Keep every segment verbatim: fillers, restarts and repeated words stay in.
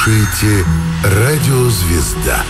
слушаете «Радио Звезда».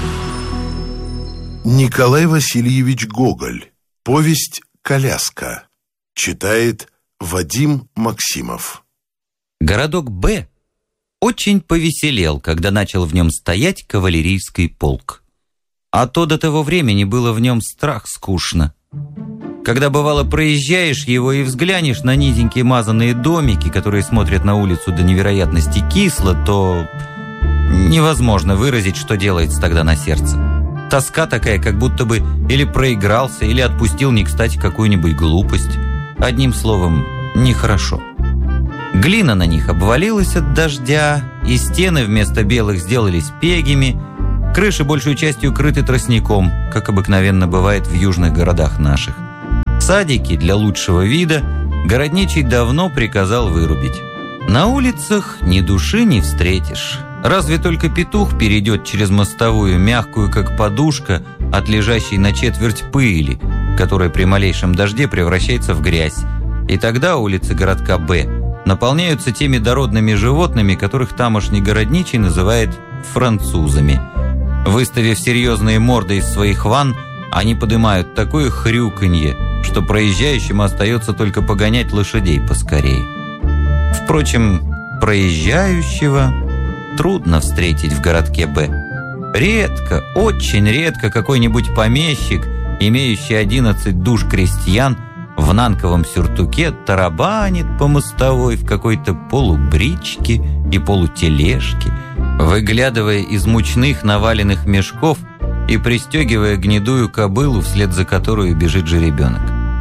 Николай Васильевич Гоголь. Повесть «Коляска». Читает Вадим Максимов. Городок Б очень повеселел, когда начал в нем стоять кавалерийский полк. А то до того времени было в нем страх скучно. Когда, бывало, проезжаешь его и взглянешь на низенькие мазанные домики, которые смотрят на улицу до невероятности кисло, то невозможно выразить, что делается тогда на сердце. Тоска такая, как будто бы или проигрался, или отпустил не кстати какую-нибудь глупость. Одним словом, нехорошо. Глина на них обвалилась от дождя, и стены вместо белых сделались пегими, крыши большей частью крыты тростником, как обыкновенно бывает в южных городах наших. Садики для лучшего вида городничий давно приказал вырубить. На улицах ни души не встретишь. Разве только петух перейдет через мостовую, мягкую, как подушка, от лежащей на четверть пыли, которая при малейшем дожде превращается в грязь. И тогда улицы городка Б наполняются теми дородными животными, которых тамошний городничий называет французами. Выставив серьезные морды из своих ванн, они поднимают такое хрюканье, что проезжающим остается только погонять лошадей поскорее. Впрочем, проезжающего трудно встретить в городке Б. Редко, очень редко какой-нибудь помещик, имеющий одиннадцать душ крестьян, в нанковом сюртуке тарабанит по мостовой в какой-то полубричке и полутележке, выглядывая из мучных наваленных мешков и пристегивая гнедую кобылу, вслед за которой бежит жеребенок.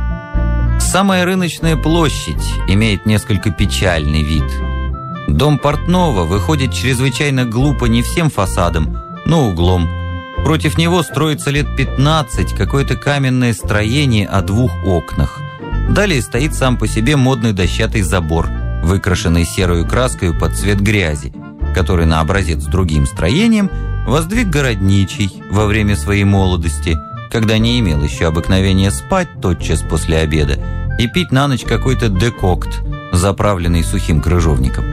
Самая рыночная площадь имеет несколько печальный вид. Дом портного выходит чрезвычайно глупо не всем фасадом, но углом. Против него строится лет пятнадцать какое-то каменное строение о двух окнах. Далее стоит сам по себе модный дощатый забор, выкрашенный серой краской под цвет грязи, который на образец с другим строением воздвиг городничий во время своей молодости, когда не имел еще обыкновения спать тотчас после обеда и пить на ночь какой-то декокт, заправленный сухим крыжовником.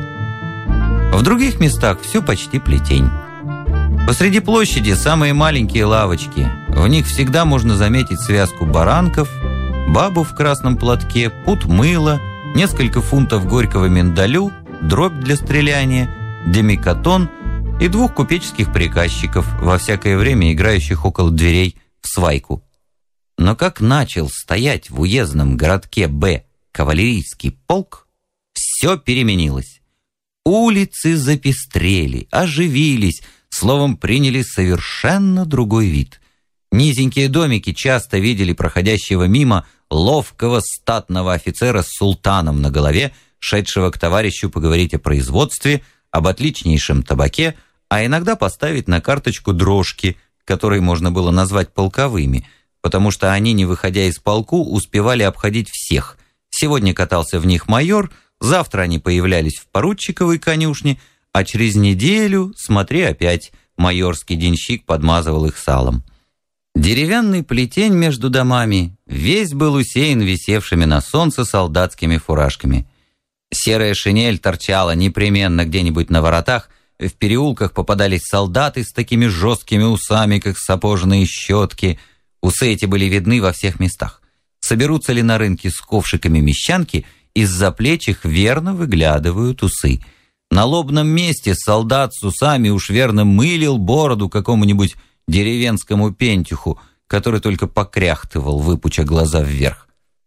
В других местах все почти плетень. Посреди площади самые маленькие лавочки. В них всегда можно заметить связку баранков, бабу в красном платке, пуд мыла, несколько фунтов горького миндалю, дробь для стреляния, демикатон и двух купеческих приказчиков, во всякое время играющих около дверей в свайку. Но как начал стоять в уездном городке Б кавалерийский полк, все переменилось. Улицы запестрели, оживились, словом, приняли совершенно другой вид. Низенькие домики часто видели проходящего мимо ловкого статного офицера с султаном на голове, шедшего к товарищу поговорить о производстве, об отличнейшем табаке, а иногда поставить на карточку дрожки, которые можно было назвать полковыми, потому что они, не выходя из полку, успевали обходить всех. Сегодня катался в них майор, завтра они появлялись в поручиковой конюшне, а через неделю, смотри опять, майорский денщик подмазывал их салом. Деревянный плетень между домами весь был усеян висевшими на солнце солдатскими фуражками. Серая шинель торчала непременно где-нибудь на воротах, в переулках попадались солдаты с такими жесткими усами, как сапожные щетки. Усы эти были видны во всех местах. Соберутся ли на рынке с ковшиками мещанки, из-за плеч их верно выглядывают усы. На лобном месте солдат с усами уж верно мылил бороду какому-нибудь деревенскому пентюху, который только покряхтывал, выпуча глаза вверх.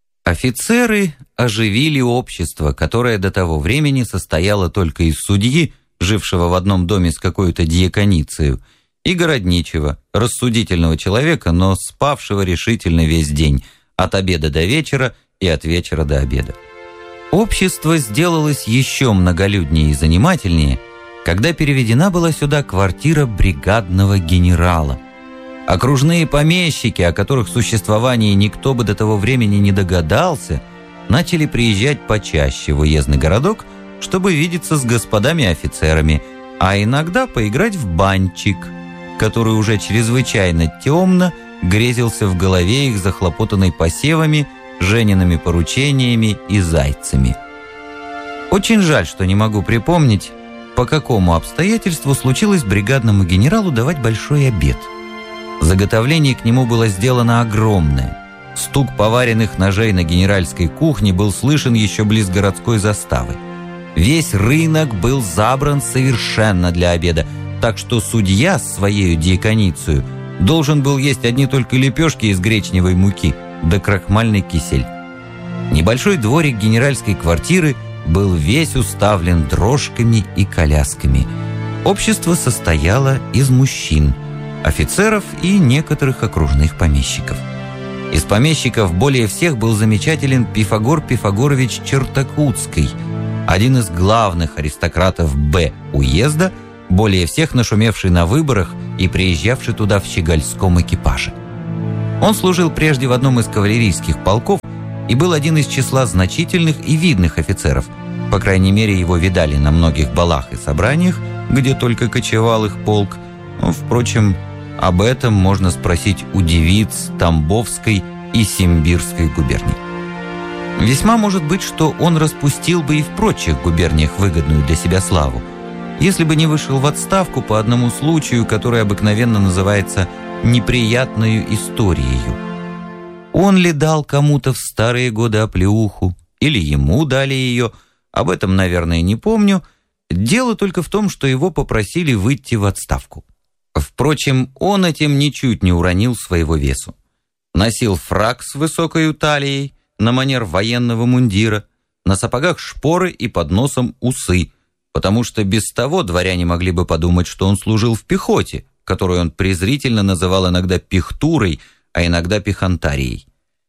Офицеры оживили общество, которое до того времени состояло только из судьи, жившего в одном доме с какой-то дьяконицею, и городничего, рассудительного человека, но спавшего решительно весь день, от обеда до вечера и от вечера до обеда. Общество сделалось еще многолюднее и занимательнее, когда переведена была сюда квартира бригадного генерала. Окружные помещики, о которых существовании никто бы до того времени не догадался, начали приезжать почаще в уездный городок, чтобы видеться с господами офицерами, а иногда поиграть в банчик, который уже чрезвычайно темно грезился в голове их, захлопотанной посевами, Жениными поручениями и зайцами. Очень жаль, что не могу припомнить, по по какому обстоятельству случилось бригадному генералу давать большой обед. Заготовление к нему было сделано огромное. Стук поваренных ножей на генеральской кухне был слышен еще близ городской заставы. Весь рынок был забран совершенно для обеда, так что судья с своей диаконицею должен был есть одни только лепешки из гречневой муки да крахмальный кисель. Небольшой дворик генеральской квартиры был весь уставлен дрожками и колясками. Общество состояло из мужчин, офицеров и некоторых окружных помещиков. Из помещиков более всех был замечателен Пифагор Пифагорович Чертакутский, один из главных аристократов Б уезда, более всех нашумевший на выборах и приезжавший туда в щегольском экипаже. Он служил прежде в одном из кавалерийских полков и был один из числа значительных и видных офицеров. По крайней мере, его видали на многих балах и собраниях, где только кочевал их полк. Впрочем, об этом можно спросить у девиц Тамбовской и Симбирской губерний. Весьма может быть, что он распустил бы и в прочих губерниях выгодную для себя славу, если бы не вышел в отставку по одному случаю, который обыкновенно называется «неприятною историей». Он ли дал кому-то в старые годы оплеуху, или ему дали ее, об этом, наверное, не помню. Дело только в том, что его попросили выйти в отставку. Впрочем, он этим ничуть не уронил своего весу. Носил фрак с высокой талией, на манер военного мундира, на сапогах шпоры и под носом усы, потому что без того дворяне могли бы подумать, что он служил в пехоте, которую он презрительно называл иногда пихтурой, а иногда пихантарией.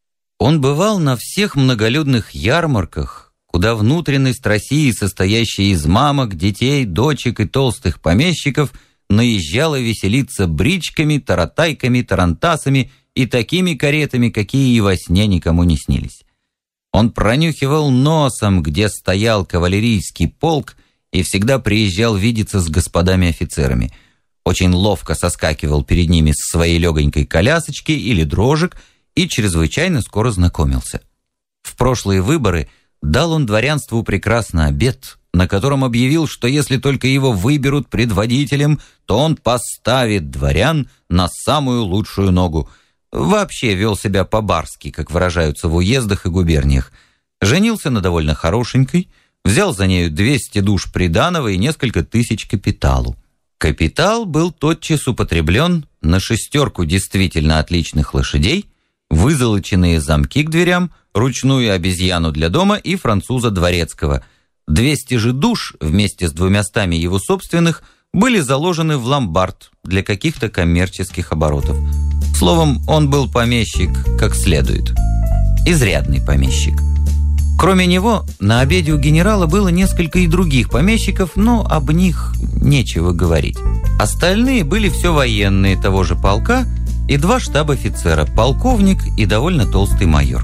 Он бывал на всех многолюдных ярмарках, куда внутренность России, состоящая из мамок, детей, дочек и толстых помещиков, наезжала веселиться бричками, таратайками, тарантасами и такими каретами, какие и во сне никому не снились. Он пронюхивал носом, где стоял кавалерийский полк, и всегда приезжал видеться с господами офицерами. Очень ловко соскакивал перед ними с своей легонькой колясочки или дрожек и чрезвычайно скоро знакомился. В прошлые выборы дал он дворянству прекрасный обет, на котором объявил, что если только его выберут предводителем, то он поставит дворян на самую лучшую ногу. Вообще вел себя по-барски, как выражаются в уездах и губерниях. Женился на довольно хорошенькой, взял за нею двести душ приданого и несколько тысяч капиталу. Капитал был тотчас употреблен на шестерку действительно отличных лошадей, вызолоченные замки к дверям, ручную обезьяну для дома и француза дворецкого. двести же душ вместе с двумястами его собственных были заложены в ломбард для каких-то коммерческих оборотов. Словом, он был помещик как следует. Изрядный помещик. Кроме него, на обеде у генерала было несколько и других помещиков, но об них нечего говорить. Остальные были все военные того же полка и два штаб-офицера, полковник и довольно толстый майор.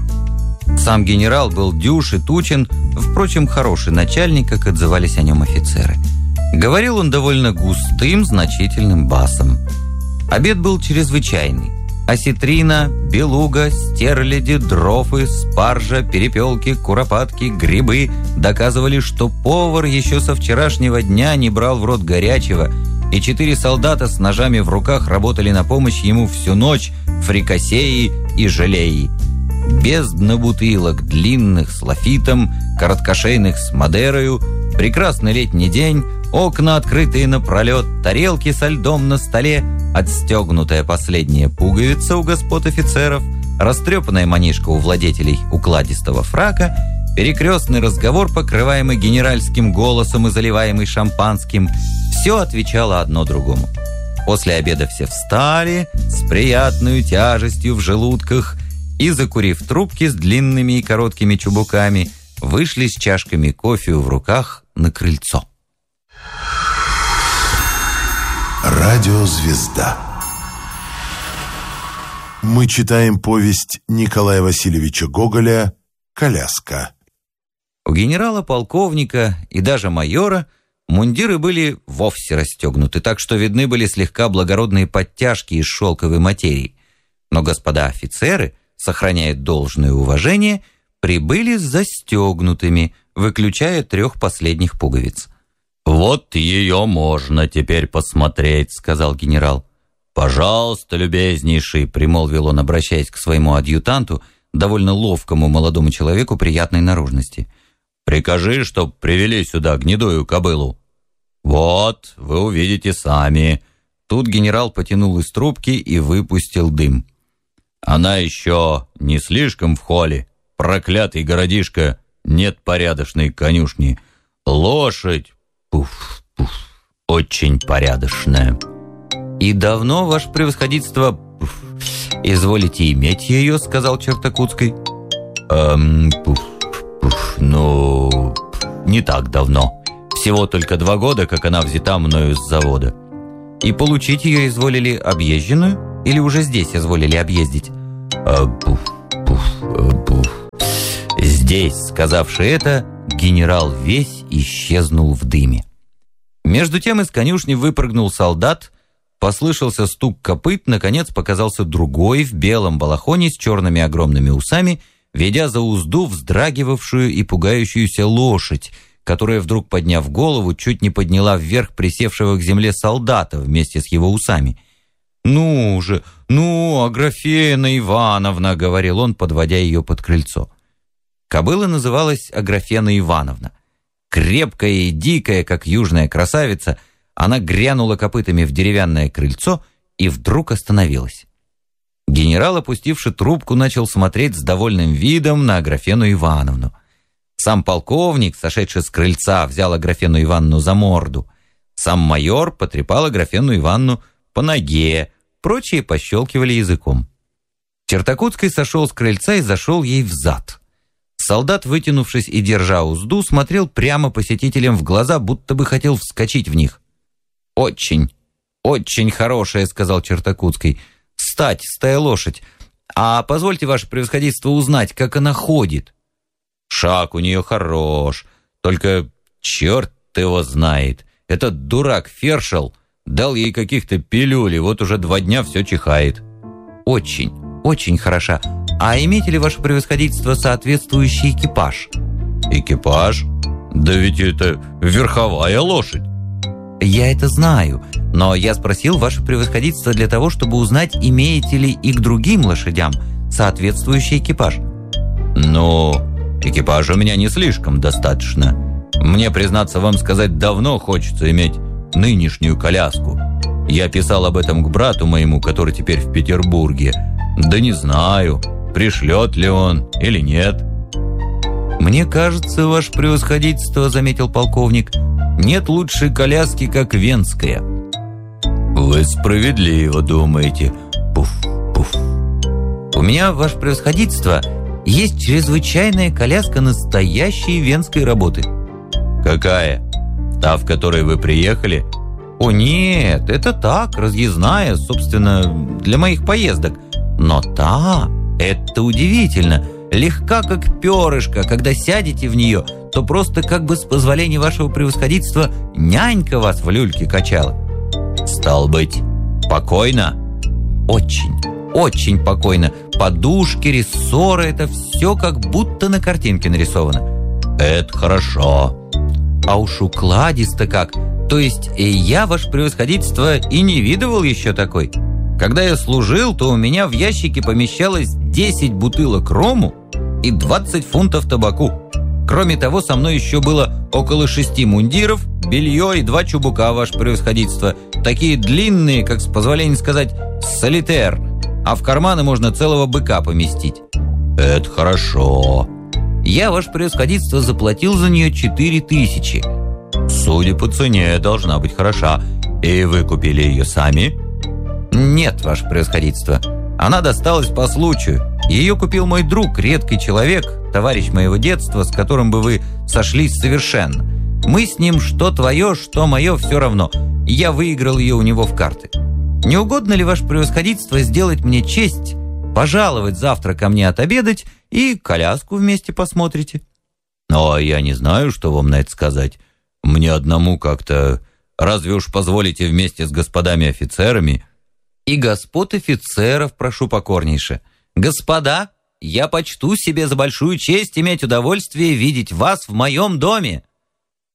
Сам генерал был дюж и тучен, впрочем, хороший начальник, как отзывались о нем офицеры. Говорил он довольно густым, значительным басом. Обед был чрезвычайный. Осетрина, белуга, стерляди, дрофы, спаржа, перепелки, куропатки, грибы доказывали, что повар еще со вчерашнего дня не брал в рот горячего, и четыре солдата с ножами в руках работали на помощь ему всю ночь, фрикасеи и желеи. Бездна бутылок, длинных с лафитом, короткошейных с мадерою, прекрасный летний день, окна, открытые напролет, тарелки со льдом на столе, отстегнутая последняя пуговица у господ офицеров, растрепанная манишка у владетелей укладистого фрака, перекрестный разговор, покрываемый генеральским голосом и заливаемый шампанским, все отвечало одно другому. После обеда все встали с приятной тяжестью в желудках и, закурив трубки с длинными и короткими чубуками, вышли с чашками кофе в руках на крыльцо. Радиозвезда. Мы читаем повесть Николая Васильевича Гоголя «Коляска». У генерала-полковника и даже майора мундиры были вовсе расстегнуты, так что видны были слегка благородные подтяжки из шелковой материи. Но господа офицеры, сохраняя должное уважение, прибыли с застегнутыми, выключая трех последних пуговиц. «Вот ее можно теперь посмотреть», — сказал генерал. «Пожалуйста, любезнейший», — примолвил он, обращаясь к своему адъютанту, довольно ловкому молодому человеку приятной наружности. «Прикажи, чтоб привели сюда гнедую кобылу». «Вот, вы увидите сами». Тут генерал потянул из трубки и выпустил дым. «Она еще не слишком в холле. Проклятый городишко, нет порядочной конюшни. Лошадь, пуф, пуф, очень порядочная». «И давно, ваше превосходительство, пуф, изволите иметь ее?» — сказал Чертакутский. «Эм, пуф, пуф, ну, не так давно. Всего только два года, как она взята мною с завода». «И получить ее изволили объезженную? Или уже здесь изволили объездить?» «А, пуф, пуф, а, пуф». Здесь, сказавши это, генерал весь исчезнул в дыме. Между тем из конюшни выпрыгнул солдат, послышался стук копыт, наконец показался другой в белом балахоне с черными огромными усами, ведя за узду вздрагивавшую и пугающуюся лошадь, которая, вдруг подняв голову, чуть не подняла вверх присевшего к земле солдата вместе с его усами. «Ну же, ну, Аграфена Ивановна», — говорил он, подводя ее под крыльцо. Кобыла называлась Аграфена Ивановна. Крепкая и дикая, как южная красавица, она грянула копытами в деревянное крыльцо и вдруг остановилась. Генерал, опустивши трубку, начал смотреть с довольным видом на Аграфену Ивановну. Сам полковник, сошедший с крыльца, взял Аграфену Ивановну за морду. Сам майор потрепал Аграфену Ивановну по ноге, прочие пощелкивали языком. Чертакутский сошел с крыльца и зашел ей взад. Солдат, вытянувшись и держа узду, смотрел прямо посетителям в глаза, будто бы хотел вскочить в них. «Очень, очень хорошая», — сказал Чертакутский. «Стать, стая лошадь. А позвольте, ваше превосходительство, узнать, как она ходит». «Шаг у нее хорош, только черт его знает. Этот дурак Фершел дал ей каких-то пилюль, и вот уже два дня все чихает». «Очень, очень хороша. А имеете ли, ваше превосходительство, соответствующий экипаж?» «Экипаж? Да ведь это верховая лошадь». «Я это знаю, но я спросил ваше превосходительство для того, чтобы узнать, имеете ли и к другим лошадям соответствующий экипаж». «Ну, экипажа у меня не слишком достаточно. Мне, признаться вам сказать, давно хочется иметь нынешнюю коляску. Я писал об этом к брату моему, который теперь в Петербурге. Да не знаю, пришлет ли он или нет». «Мне кажется, ваше превосходительство, — заметил полковник, — нет лучшей коляски, как венская». «Вы справедливо думаете. Пуф, пуф». «У меня, ваше превосходительство, есть чрезвычайная коляска настоящей венской работы». «Какая? Та, в которой вы приехали?» «О, нет, это так, разъездная, собственно, для моих поездок. Но та, это удивительно, легка, как перышко. Когда сядете в нее, то просто, как бы с позволения вашего превосходительства, нянька вас в люльке качала». «Стал быть, покойно?» «Очень, очень покойно. Подушки, рессоры, это все как будто на картинке нарисовано». «Это хорошо». «А уж укладисто как. То есть я, ваше превосходительство, и не видывал еще такой. Когда я служил, то у меня в ящике помещалось десять бутылок рому и двадцать фунтов табаку. Кроме того, со мной еще было около шести мундиров, белье и два чубука, ваше превосходительство. Такие длинные, как, с позволения сказать, солитер. А в карманы можно целого быка поместить». «Это хорошо». «Я, ваше превосходительство, заплатил за нее четыре тысячи». «Судя по цене, должна быть хороша. И вы купили ее сами?» «Нет, ваше превосходительство. Она досталась по случаю. Ее купил мой друг, редкий человек, товарищ моего детства, с которым бы вы сошлись совершенно. Мы с ним что твое, что мое, все равно. Я выиграл ее у него в карты. Не угодно ли, ваше превосходительство, сделать мне честь, пожаловать завтра ко мне отобедать и коляску вместе посмотрите?» «Но я не знаю, что вам на это сказать. Мне одному как-то... Разве уж позволите вместе с господами офицерами?» «И господ офицеров прошу покорнейше. Господа, я почту себе за большую честь иметь удовольствие видеть вас в моем доме».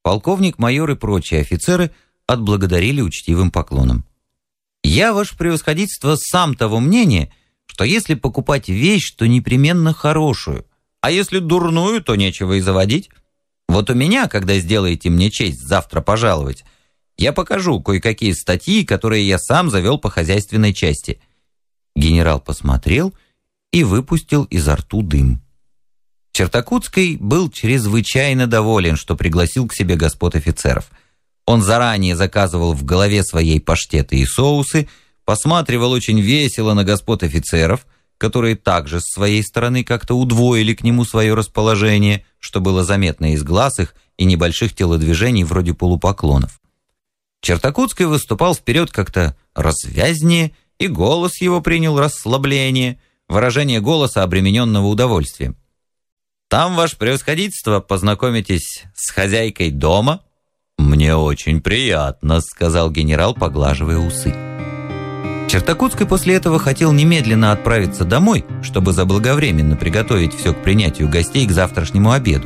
Полковник, майор и прочие офицеры отблагодарили учтивым поклоном. «Я, ваше превосходительство, сам того мнения, что если покупать вещь, то непременно хорошую, а если дурную, то нечего и заводить. Вот у меня, когда сделаете мне честь завтра пожаловать, я покажу кое-какие статьи, которые я сам завел по хозяйственной части». Генерал посмотрел и выпустил изо рту дым. Чертакутский был чрезвычайно доволен, что пригласил к себе господ офицеров. Он заранее заказывал в голове своей паштеты и соусы, посматривал очень весело на господ офицеров, которые также с своей стороны как-то удвоили к нему свое расположение, что было заметно из глаз их и небольших телодвижений вроде полупоклонов. Чертакутский выступал вперед как-то развязнее, и голос его принял расслабление, выражение голоса, обремененного удовольствием. «Там, ваше превосходительство, познакомитесь с хозяйкой дома». «Мне очень приятно», — сказал генерал, поглаживая усы. Чертакутский после этого хотел немедленно отправиться домой, чтобы заблаговременно приготовить все к принятию гостей к завтрашнему обеду.